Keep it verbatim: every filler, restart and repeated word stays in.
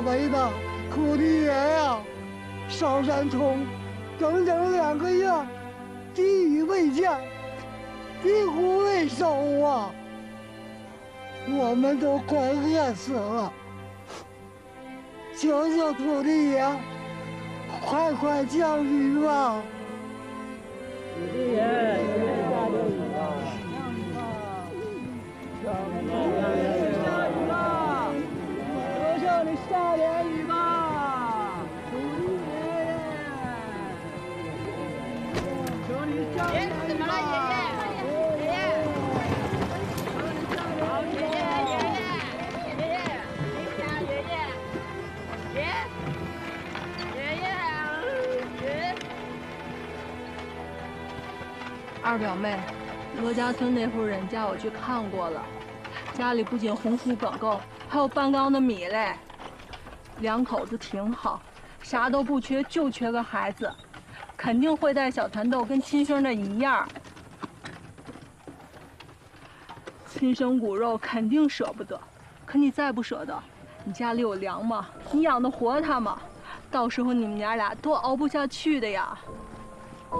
北的土地爷呀，上山冲整整两个月，地狱未见，地虎未收啊！我们都快饿死了，求求土地爷，快快降雨吧！ 土地爷，下点雨吧！降雨吧！下雨吧！求求你下点雨吧！土地爷爷，求你降点雨吧！爷爷，爷爷，求你降点雨吧！爷爷，爷爷，爷爷，爷爷，爷爷，爷爷。 二表妹，罗家村那户人家我去看过了，家里不仅红薯梗够，还有半缸的米嘞。两口子挺好，啥都不缺，就缺个孩子，肯定会带小团豆跟亲兄的一样。亲生骨肉肯定舍不得，可你再不舍得，你家里有粮吗？你养得活他吗？到时候你们娘俩都熬不下去的呀。